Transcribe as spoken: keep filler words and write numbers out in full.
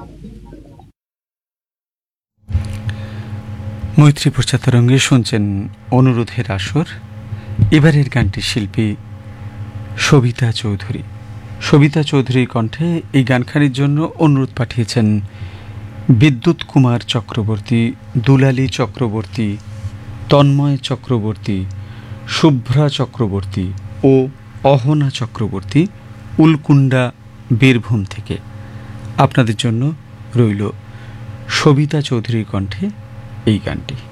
মৈত্রী প্রচাতরঙ্গে শুনছেন অনুরোধের আসর। এবারের গানটি শিল্পী সবিতা চৌধুরী। সবিতা চৌধুরীর কণ্ঠে এই গানখানির জন্য অনুরোধ পাঠিয়েছেন বিদ্যুৎ কুমার চক্রবর্তী, দুলালী চক্রবর্তী, তন্ময় চক্রবর্তী, শুভ্রা চক্রবর্তী ও অহনা চক্রবর্তী, উলকুন্ডা, বীরভূম থেকে। আপনাদের জন্য রইল সবিতা চৌধুরীর কণ্ঠে এই গানটি।